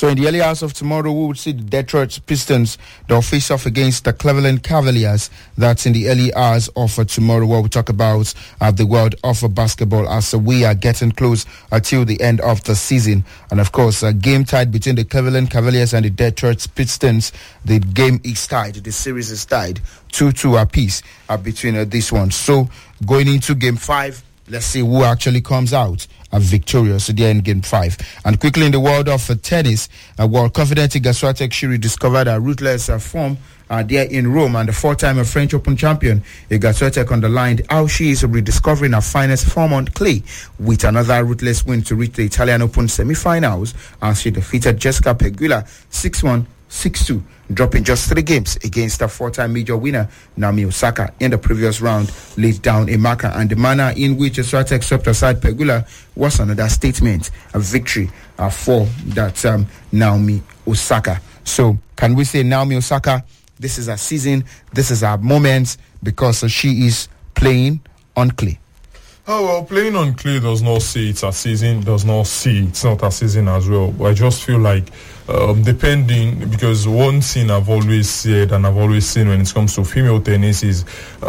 So in the early hours of tomorrow, we will see the Detroit Pistons. They'll face off against the Cleveland Cavaliers. That's in the early hours of tomorrow, where we talk about the world of basketball as we are getting close till the end of the season. And of course, a game tied between the Cleveland Cavaliers and the Detroit Pistons. The game is tied. The series is tied 2-2 apiece between these ones. So going into game 5, let's see who actually comes out victorious there in game 5. And quickly in the world of tennis, world confident Iga Swiatek, she rediscovered her ruthless form there in Rome, and the 4-time French Open champion Iga Swiatek underlined how she is rediscovering her finest form on clay with another ruthless win to reach the Italian Open semi-finals as she defeated Jessica Pegula 6-1, 6-2, dropping just 3 games against the 4-time major winner Naomi Osaka in the previous round, laid down a marker, and the manner in which Swiatek swept aside Pegula was another statement, a victory for that Naomi Osaka. So can we say Naomi Osaka, this is her season, this is her moment, because she is playing on clay? Oh, well, playing on clay does not say it's a season, does not say it's not a season as well. But I just feel like depending, because one thing I've always said and I've always seen when it comes to female tennis is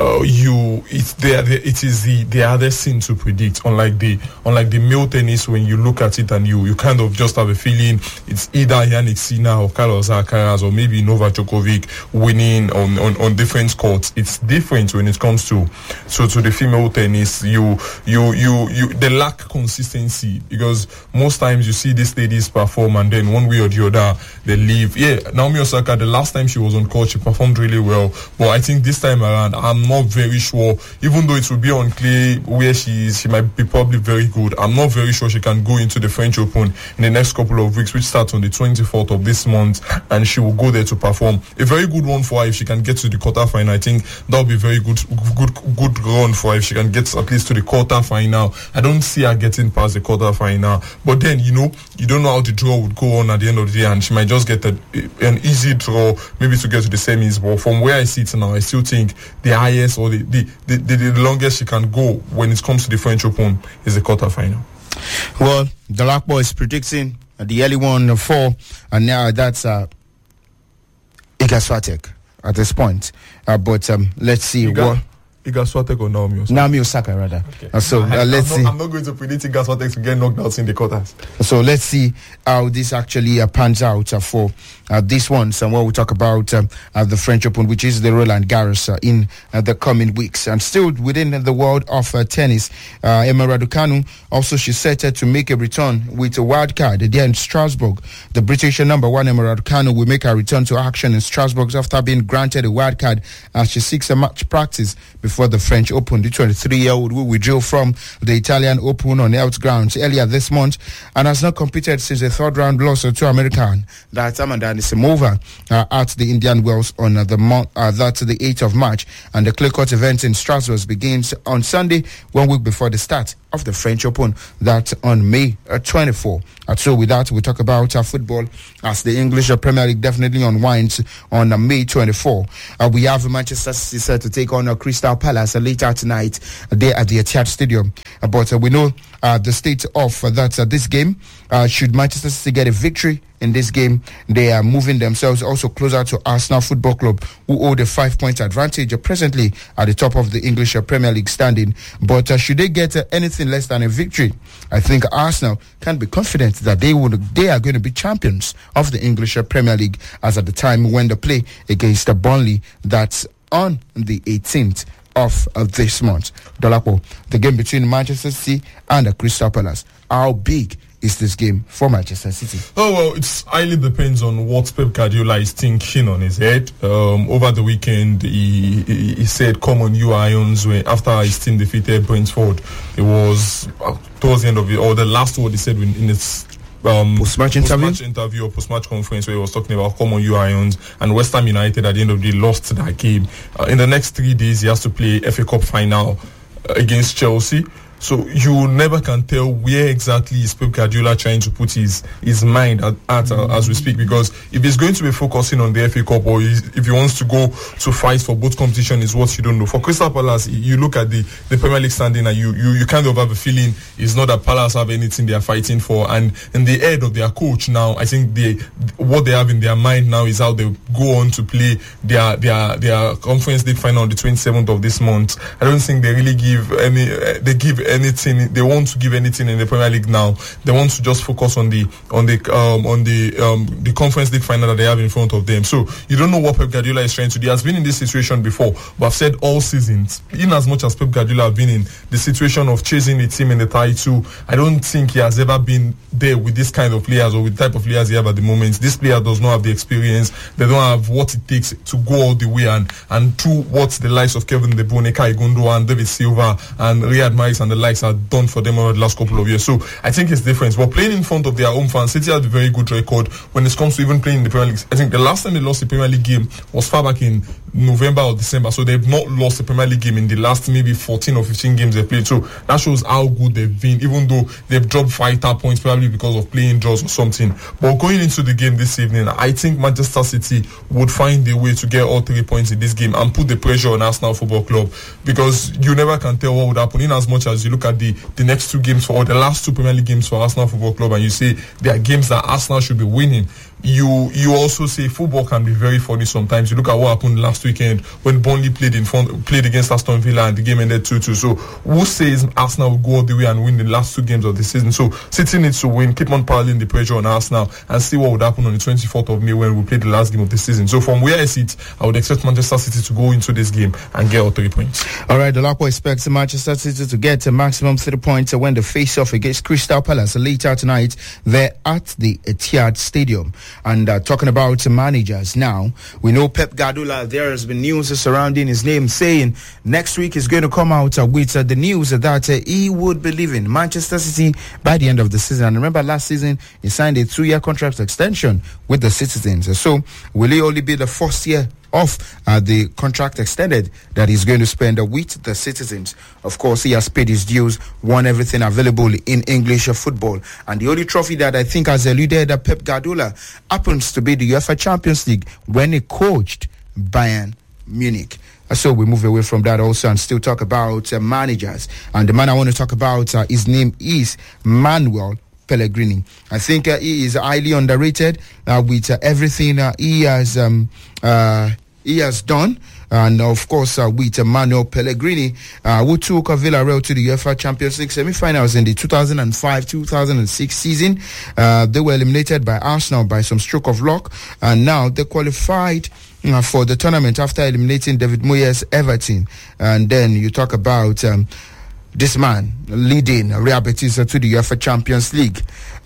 it is the other thing to predict. Unlike the male tennis, when you look at it and you kind of just have a feeling it's either Jannik Sinner or Carlos Alcaraz or maybe Novak Djokovic winning on different courts. It's different when it comes to the female tennis. They lack consistency, because most times you see these ladies perform and then one way or the other they leave. Yeah, Naomi Osaka, the last time she was on court, she performed really well, but I think this time around I'm not very sure, even though it will be on clay where she might be probably very good. I'm not very sure she can go into the French Open in the next couple of weeks, which starts on the 24th of this month, and she will go there to perform. A very good one for her if she can get to the quarterfinal. I think that would be very good run for her if she can get at least to the quarterfinal. I don't see her getting past the quarterfinal, but then you don't know how the draw would go on at the end of the day, and she might just get an easy draw, maybe to get to the semis. But from where I see it now, I still think the highest or the longest she can go when it comes to the French Open is the quarterfinal. Well, the Lockboy is predicting the early 1-4, and now that's Iga Swiatek at this point. But let's see what. Iga Swiatek or Naomi Osaka? Naomi Osaka, rather. So let's see. I'm not going to predict Iga Swiatek to get knocked out in the quarters. So let's see how this actually pans out for this one. And what we talk about the French Open, which is the Roland Garros in the coming weeks. And still within the world of tennis, Emma Raducanu also, she's set to make a return with a wild card there in Strasbourg. The British number 1 Emma Raducanu will make her return to action in Strasbourg after being granted a wild card as she seeks a match practice before the French Open. The 23-year-old who withdrew from the Italian Open on health grounds earlier this month and has not competed since the 3rd round loss to American that's Amanda Anisimova at the Indian Wells on the 8th of March. And the clay court event in Strasbourg begins on Sunday, 1 week before the start of the French Open. That's on May 24. So with that, we talk about football as the English Premier League definitely unwinds on May 24. We have Manchester City set to take on Crystal Palace later tonight there at the Etihad Stadium. But we know the state of this game. Should Manchester City get a victory in this game, they are moving themselves also closer to Arsenal Football Club, who hold a 5-point advantage presently at the top of the English Premier League standing. But should they get anything less than a victory, I think Arsenal can be confident that they are going to be champions of the English Premier League as at the time when they play against Burnley. That's on the 18th of this month. Dolapo, the game between Manchester City and Crystal Palace. How big is this game for Manchester City? Oh, well, it highly depends on what Pep Guardiola is thinking on his head. Over the weekend, he said, "Come on, you Irons." After his team defeated Brentford, it was towards the end of it, or the last word he said in his post-match interview or post-match conference, where he was talking about "Come on, you Irons," and West Ham United at the end of the day lost that game. In the next 3 days, he has to play FA Cup final against Chelsea. So you never can tell where exactly is Pep Guardiola trying to put his mind at as we speak, because if he's going to be focusing on the FA Cup, or if he wants to go to fight for both competition, is what you don't know. For Crystal Palace, you look at the Premier League standing and you kind of have a feeling it's not that Palace have anything they are fighting for, and in the head of their coach now, I think what they have in their mind now is how they go on to play their Conference League final on the 27th of this month. I don't think they really give anything. They want to give anything in the Premier League now. They want to just focus on the Conference League final that they have in front of them. So you don't know what Pep Guardiola is trying to do. He has been in this situation before, but I've said all seasons, in as much as Pep Guardiola have been in the situation of chasing the team in the title, I don't think he has ever been there with this kind of players or with the type of players he have at the moment. This player does not have the experience. They don't have what it takes to go all the way and do what the likes of Kevin De Bruyne, Kai Gundogan, and David Silva and Riyad Mahrez and the likes have done for them over the last couple of years. So I think it's different. But playing in front of their home fans, City has a very good record when it comes to even playing in the Premier League. I think the last time they lost the Premier League game was far back in November or December. So they've not lost the Premier League game in the last maybe 14 or 15 games they've played. So that shows how good they've been, even though they've dropped vital points probably because of playing draws or something. But going into the game this evening, I think Manchester City would find a way to get all 3 points in this game and put the pressure on Arsenal Football Club, because you never can tell what would happen. In as much as you look at the next 2 games or the last 2 Premier League games for Arsenal Football Club and you say they are games that Arsenal should be winning, you also say football can be very funny sometimes. You look at what happened last weekend when Burnley played against Aston Villa and the game ended 2-2. So who says Arsenal will go all the way and win the last 2 games of the season? So City needs to win, keep on piling the pressure on Arsenal and see what would happen on the 24th of May when we play the last game of the season. So from where I sit, I would expect Manchester City to go into this game and get all 3 points. All right, Dolapo expects Manchester City to get a maximum 3 points when they face off against Crystal Palace later tonight there at the Etihad Stadium. And talking about managers now, we know Pep Guardiola, there has been news surrounding his name saying next week he's going to come out with the news that he would be leaving Manchester City by the end of the season. And remember, last season he signed a 2-year contract extension with the Citizens. So will he only be the first year of the contract extended that he's going to spend with the Citizens? Of course, he has paid his dues, won everything available in English football. And the only trophy that I think has eluded Pep Guardiola happens to be the UEFA Champions League when he coached Bayern Munich. So we move away from that also and still talk about managers. And the man I want to talk about, his name is Manuel Pellegrini. I think he is highly underrated with everything he has done. And of course, with Manuel Pellegrini, who took Villarreal to the UEFA Champions League semi-finals in the 2005-2006 season. They were eliminated by Arsenal by some stroke of luck, and now they qualified for the tournament after eliminating David Moyes' Everton. And then you talk about this man leading Real Betis to the UEFA Champions League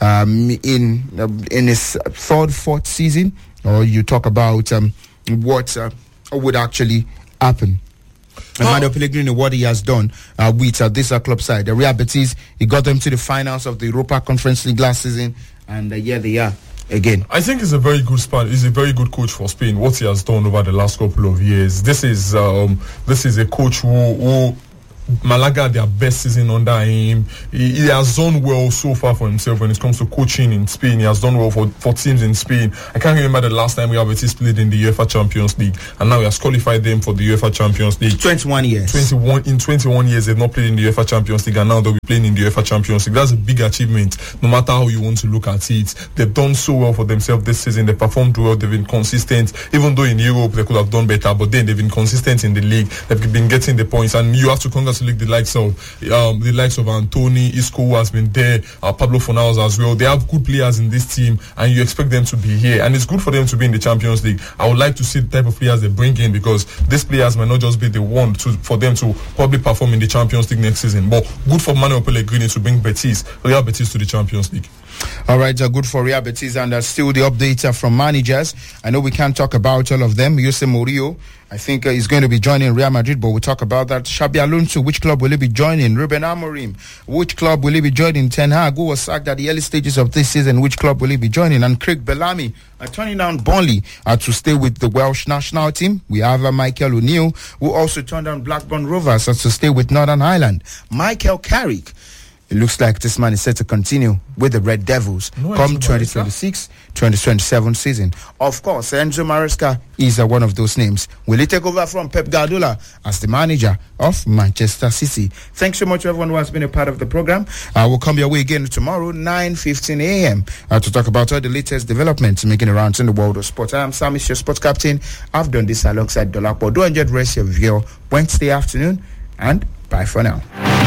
in his fourth season. Or you talk about what would actually happen. Manuel Pellegrini, what he has done with this club side, the Real Betis, he got them to the finals of the Europa Conference League last season, and here they are again. I think it's a very good span. He's a very good coach for Spain. What he has done over the last couple of years, this is a coach who Malaga, their best season under him. He has done well so far for himself when it comes to coaching in Spain. He has done well for teams in Spain. I can't remember the last time Real Betis played in the UEFA Champions League, and now he has qualified them for the UEFA Champions League. 21 years. 21 years they've not played in the UEFA Champions League, and now they'll be playing in the UEFA Champions League. That's a big achievement, no matter how you want to look at it. They've done so well for themselves this season. They performed well. They've been consistent, even though in Europe they could have done better, but then they've been consistent in the league. They've been getting the points, and you have to congratulate the likes of Anthony Isco, who has been there, Pablo Fornals as well. They have good players in this team, and you expect them to be here, and it's good for them to be in the Champions League. I would like to see the type of players they bring in, because these players might not just be the one for them to probably perform in the Champions League next season, but good for Manuel Pellegrini to bring Real Betis to the Champions League. All right, good for Real Betis, and still the update from managers. I know we can't talk about all of them. Jose Mourinho, I think he's going to be joining Real Madrid, but we'll talk about that. Xabi Alonso, which club will he be joining? Ruben Amorim, which club will he be joining? Ten Hag, who was sacked at the early stages of this season, which club will he be joining? And Craig Bellamy, turning down Burnley to stay with the Welsh national team. We have Michael O'Neill, who also turned down Blackburn Rovers to stay with Northern Ireland. Michael Carrick, it looks like this man is set to continue with the Red Devils come 2026-2027 season. Of course, Enzo Maresca is one of those names. Will he take over from Pep Guardiola as the manager of Manchester City? Thanks so much to everyone who has been a part of the program. We'll come your way again tomorrow, 9:15 a.m. To talk about all the latest developments making rounds in the world of sport. I am Sam, your sports captain. I've done this alongside Dolapo. Do enjoy the rest of your Wednesday afternoon, and bye for now.